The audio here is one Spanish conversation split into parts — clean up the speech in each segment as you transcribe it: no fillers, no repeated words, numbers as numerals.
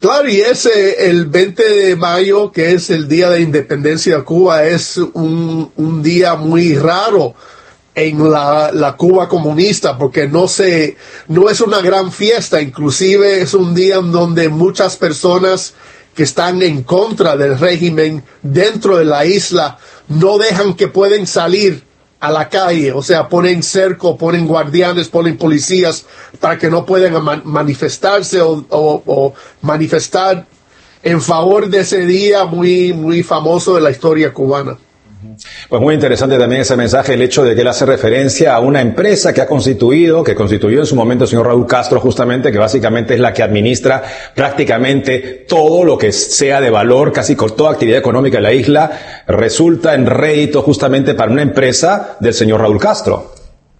Claro, y el 20 de mayo, que es el Día de Independencia de Cuba, es un día muy raro en la Cuba comunista, porque no es una gran fiesta, inclusive es un día en donde muchas personas que están en contra del régimen dentro de la isla no dejan que pueden salir a la calle, o sea, ponen cerco, ponen guardianes, ponen policías para que no puedan manifestarse o manifestar en favor de ese día muy, muy famoso de la historia cubana. Pues muy interesante también ese mensaje, el hecho de que él hace referencia a una empresa que constituyó en su momento el señor Raúl Castro, justamente, que básicamente es la que administra prácticamente todo lo que sea de valor, casi con toda actividad económica de la isla, resulta en rédito justamente para una empresa del señor Raúl Castro.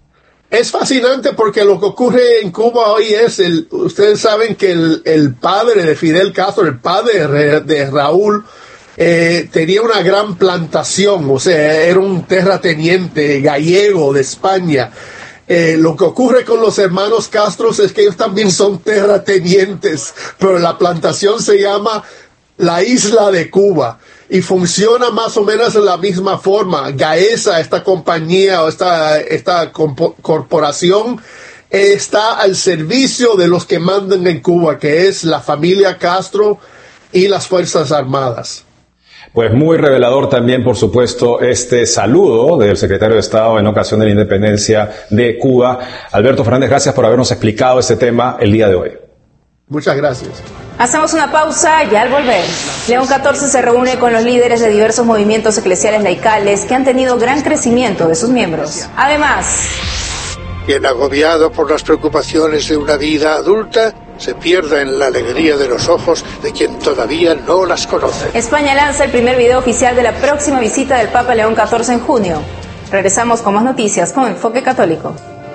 Es fascinante porque lo que ocurre en Cuba hoy ustedes saben que el padre de Fidel Castro, el padre de Raúl, tenía una gran plantación, o sea, era un terrateniente gallego de España. Lo que ocurre con los hermanos Castro es que ellos también son terratenientes, pero la plantación se llama la Isla de Cuba y funciona más o menos de la misma forma. Gaesa, esta compañía o esta corporación, está al servicio de los que mandan en Cuba, que es la familia Castro y las Fuerzas Armadas. Pues muy revelador también, por supuesto, este saludo del secretario de Estado en ocasión de la independencia de Cuba. Alberto Fernández, gracias por habernos explicado este tema el día de hoy. Muchas gracias. Hacemos una pausa y al volver, León XIV se reúne con los líderes de diversos movimientos eclesiales laicales que han tenido gran crecimiento de sus miembros. Además, quien, agobiado por las preocupaciones de una vida adulta, se pierda en la alegría de los ojos de quien todavía no las conoce. España lanza el primer video oficial de la próxima visita del Papa León XIV en junio. Regresamos con más noticias con Enfoque Católico.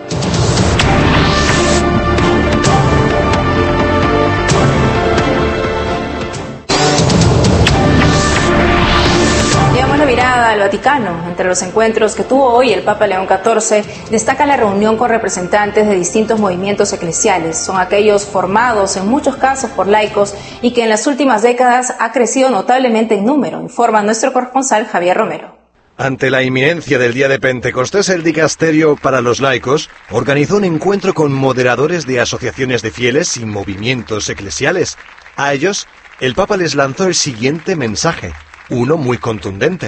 Mirada al Vaticano. Entre los encuentros que tuvo hoy el Papa León XIV, destaca la reunión con representantes de distintos movimientos eclesiales. Son aquellos formados en muchos casos por laicos y que en las últimas décadas ha crecido notablemente en número, informa nuestro corresponsal Javier Romero. Ante la inminencia del día de Pentecostés, el Dicasterio para los Laicos organizó un encuentro con moderadores de asociaciones de fieles y movimientos eclesiales. A ellos, el Papa les lanzó el siguiente mensaje, uno muy contundente.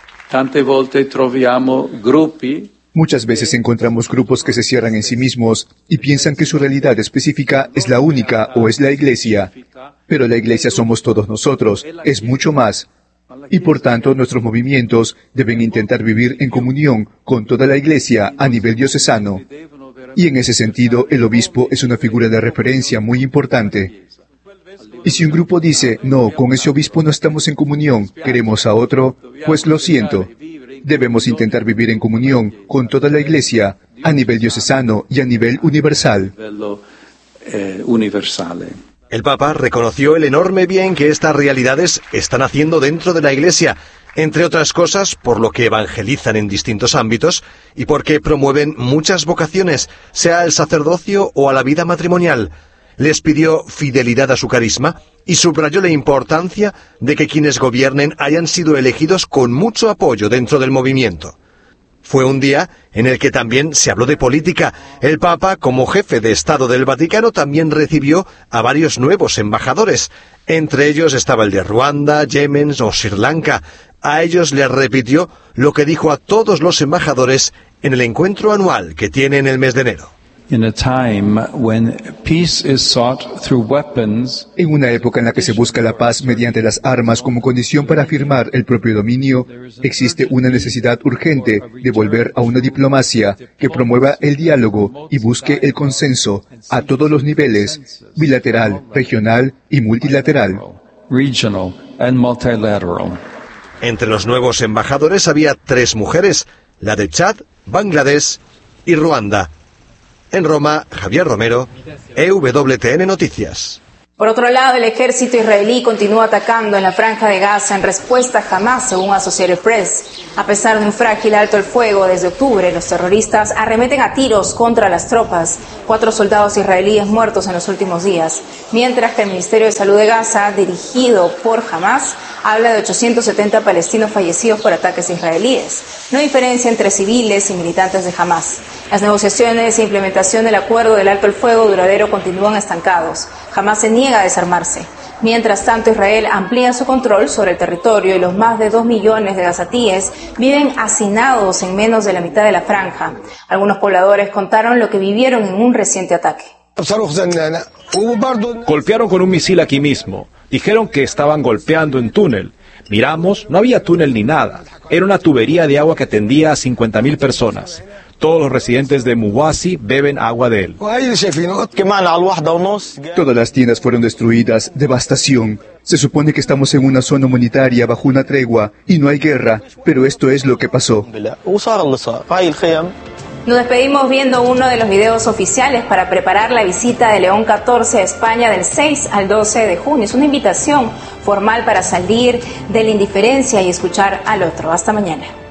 Muchas veces encontramos grupos que se cierran en sí mismos y piensan que su realidad específica es la única o es la Iglesia. Pero la Iglesia somos todos nosotros, es mucho más. Y por tanto nuestros movimientos deben intentar vivir en comunión con toda la Iglesia a nivel diocesano. Y en ese sentido el obispo es una figura de referencia muy importante. Y si un grupo dice, no, con ese obispo no estamos en comunión, queremos a otro, pues lo siento. Debemos intentar vivir en comunión con toda la Iglesia, a nivel diocesano y a nivel universal. El Papa reconoció el enorme bien que estas realidades están haciendo dentro de la Iglesia, entre otras cosas por lo que evangelizan en distintos ámbitos y porque promueven muchas vocaciones, sea al sacerdocio o a la vida matrimonial. Les pidió fidelidad a su carisma y subrayó la importancia de que quienes gobiernen hayan sido elegidos con mucho apoyo dentro del movimiento. Fue un día en el que también se habló de política. El Papa, como jefe de Estado del Vaticano, también recibió a varios nuevos embajadores. Entre ellos estaba el de Ruanda, Yemen o Sri Lanka. A ellos les repitió lo que dijo a todos los embajadores en el encuentro anual que tiene en el mes de enero. En una época en la que se busca la paz mediante las armas como condición para afirmar el propio dominio, existe una necesidad urgente de volver a una diplomacia que promueva el diálogo y busque el consenso a todos los niveles, bilateral, regional y multilateral. Entre los nuevos embajadores había 3 mujeres, la de Chad, Bangladesh y Ruanda. En Roma, Javier Romero, EWTN Noticias. Por otro lado, el ejército israelí continúa atacando en la franja de Gaza en respuesta a Hamas, según Associated Press. A pesar de un frágil alto el fuego desde octubre, los terroristas arremeten a tiros contra las tropas. 4 soldados israelíes muertos en los últimos días, mientras que el Ministerio de Salud de Gaza, dirigido por Hamas, habla de 870 palestinos fallecidos por ataques israelíes. No hay diferencia entre civiles y militantes de Hamas. Las negociaciones e implementación del acuerdo del alto el fuego duradero continúan estancados. Hamas se niega a desarmarse. Mientras tanto, Israel amplía su control sobre el territorio y los más de 2 millones de gazatíes viven hacinados en menos de la mitad de la franja. Algunos pobladores contaron lo que vivieron en un reciente ataque. Golpearon con un misil aquí mismo. Dijeron que estaban golpeando en túnel. Miramos, no había túnel ni nada. Era una tubería de agua que atendía a 50.000 personas. Todos los residentes de Muwasi beben agua de él. Todas las tiendas fueron destruidas, devastación. Se supone que estamos en una zona humanitaria bajo una tregua y no hay guerra, pero esto es lo que pasó. Nos despedimos viendo uno de los videos oficiales para preparar la visita de León XIV a España del 6 al 12 de junio. Es una invitación formal para salir de la indiferencia y escuchar al otro. Hasta mañana.